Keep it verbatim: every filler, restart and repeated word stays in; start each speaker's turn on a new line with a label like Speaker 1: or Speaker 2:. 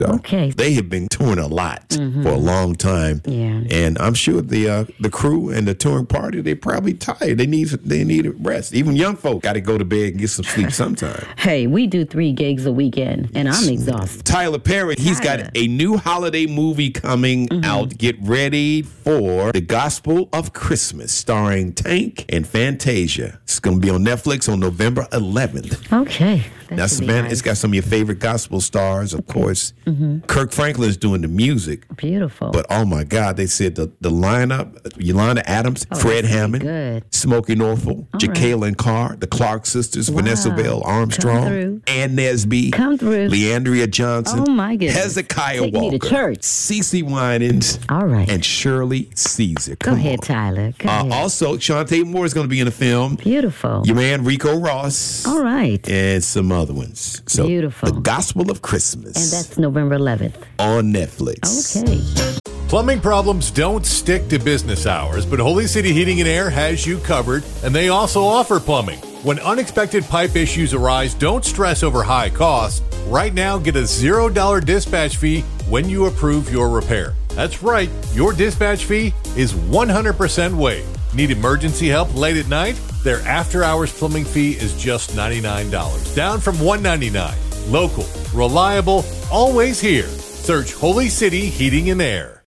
Speaker 1: So
Speaker 2: Okay.
Speaker 1: they have been touring a lot
Speaker 2: Mhm.
Speaker 1: for a long time.
Speaker 2: Yeah.
Speaker 1: And I'm sure the uh, the crew and the touring party, they're probably tired. They need they need a rest. Even young folk got to go to bed and get some sleep sometime.
Speaker 2: Hey, we do three gigs a weekend, and I'm exhausted.
Speaker 1: Tyler Perry, he's
Speaker 2: Tyler.
Speaker 1: got a new holiday movie coming
Speaker 2: Mhm.
Speaker 1: out. Get ready for The Gospel of Christmas, starring Tank and Fantasia. It's going to be on Netflix on November eleventh.
Speaker 2: Okay. That
Speaker 1: Now,
Speaker 2: should be
Speaker 1: Savannah,
Speaker 2: nice.
Speaker 1: it's got some of your favorite gospel stars, of course.
Speaker 2: Mhm.
Speaker 1: Kirk Franklin's doing the music.
Speaker 2: Beautiful.
Speaker 1: But oh my God, they said the, the lineup: Yolanda Adams,
Speaker 2: Oh,
Speaker 1: Fred
Speaker 2: that's
Speaker 1: Hammond,
Speaker 2: good.
Speaker 1: Smokey Norfolk,
Speaker 2: All
Speaker 1: Jacqueline Carr, the Clark sisters,
Speaker 2: Wow.
Speaker 1: Vanessa Bell
Speaker 2: Come
Speaker 1: Armstrong,
Speaker 2: through.
Speaker 1: Ann Nesby,
Speaker 2: Come through.
Speaker 1: Leandria Johnson,
Speaker 2: Oh, my goodness.
Speaker 1: Hezekiah
Speaker 2: Take me
Speaker 1: Walker,
Speaker 2: to church.
Speaker 1: Cece Winans,
Speaker 2: All right.
Speaker 1: and Shirley Caesar.
Speaker 2: Go
Speaker 1: Come
Speaker 2: ahead,
Speaker 1: on.
Speaker 2: Tyler. Go
Speaker 1: Uh,
Speaker 2: ahead.
Speaker 1: also, Shantae Moore is going to be in the film.
Speaker 2: Beautiful.
Speaker 1: Your man Rico Ross.
Speaker 2: All right.
Speaker 1: And some other ones. So,
Speaker 2: Beautiful.
Speaker 1: The Gospel of Christmas.
Speaker 2: And that's November eleventh.
Speaker 1: on Netflix.
Speaker 2: Okay.
Speaker 3: Plumbing problems don't stick to business hours, but Holy City Heating and Air has you covered, and they also offer plumbing. When unexpected pipe issues arise, don't stress over high costs. Right now, get a zero dollar dispatch fee when you approve your repair. That's right, your dispatch fee is one hundred percent waived. Need emergency help late at night? Their after-hours plumbing fee is just ninety-nine dollars, down from one hundred ninety-nine dollars. Local, reliable, always here. Search Holy City Heating and Air.